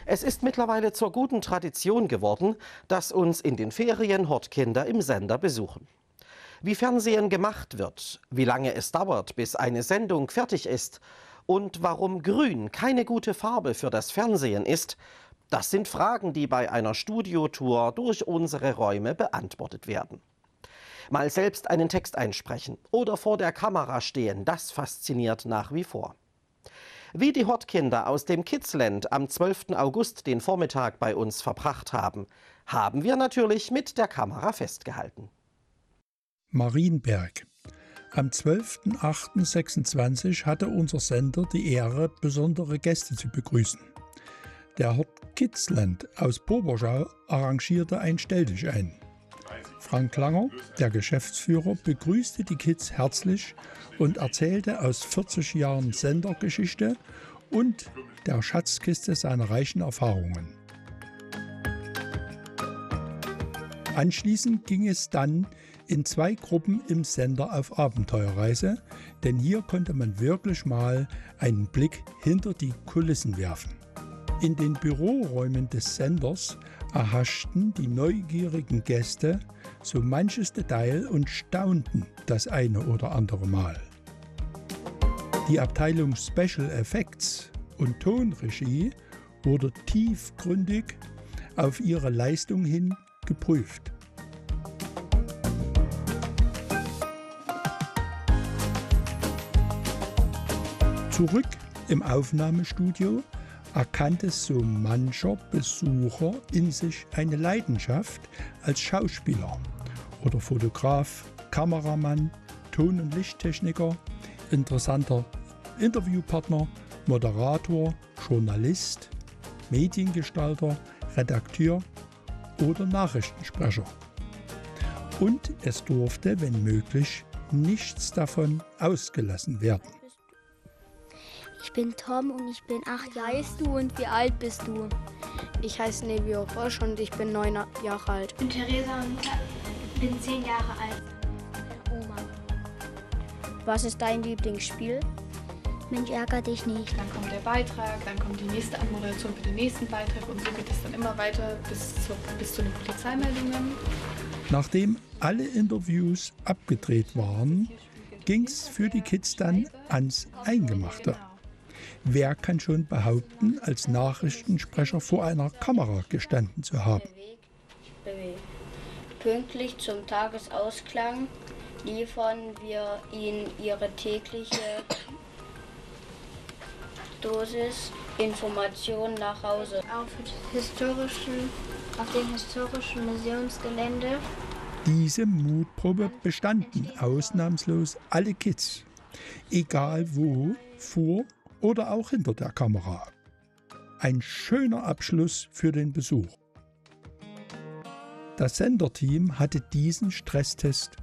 Es ist mittlerweile zur guten Tradition geworden, dass uns in den Ferien Hortkinder im Sender besuchen. Wie Fernsehen gemacht wird, wie lange es dauert, bis eine Sendung fertig ist und warum Grün keine gute Farbe für das Fernsehen ist, das sind Fragen, die bei einer Studiotour durch unsere Räume beantwortet werden. Mal selbst einen Text einsprechen oder vor der Kamera stehen, das fasziniert nach wie vor. Wie die Hortkinder aus dem Kidsland am 12. August den Vormittag bei uns verbracht haben, haben wir natürlich mit der Kamera festgehalten. Marienberg. Am 12.08.26 hatte unser Sender die Ehre, besondere Gäste zu begrüßen. Der Hort Kidsland aus Boberschau arrangierte ein Stelldichein. Frank Langer, der Geschäftsführer, begrüßte die Kids herzlich und erzählte aus 40 Jahren Sendergeschichte und der Schatzkiste seiner reichen Erfahrungen. Anschließend ging es dann in 2 Gruppen im Sender auf Abenteuerreise, denn hier konnte man wirklich mal einen Blick hinter die Kulissen werfen. In den Büroräumen des Senders erhaschten die neugierigen Gäste so manches Detail und staunten das eine oder andere Mal. Die Abteilung Special Effects und Tonregie wurde tiefgründig auf ihre Leistung hin geprüft. Zurück im Aufnahmestudio erkannte so mancher Besucher in sich eine Leidenschaft als Schauspieler oder Fotograf, Kameramann, Ton- und Lichttechniker, interessanter Interviewpartner, Moderator, Journalist, Mediengestalter, Redakteur oder Nachrichtensprecher. Und es durfte, wenn möglich, nichts davon ausgelassen werden. Ich bin Tom und ich bin 8 Jahre alt. Wie heißt du und wie alt bist du? Ich heiße Nevio Bosch und ich bin 9 Jahre alt. Ich bin Theresa und bin 10 Jahre alt. Oma. Was ist dein Lieblingsspiel? Mensch, ärger dich nicht. Dann kommt der Beitrag, dann kommt die nächste Anmoderation für den nächsten Beitrag und so geht es dann immer weiter bis zu den Polizeimeldungen. Nachdem alle Interviews abgedreht waren, ging es für die Kids dann ans Eingemachte. Wer kann schon behaupten, als Nachrichtensprecher vor einer Kamera gestanden zu haben? Pünktlich zum Tagesausklang liefern wir Ihnen Ihre tägliche Dosis Information nach Hause. Auf dem historischen Museumsgelände. Diese Mutprobe bestanden ausnahmslos alle Kids, egal wo, vor oder auch hinter der Kamera. Ein schöner Abschluss für den Besuch. Das Senderteam hatte diesen Stresstest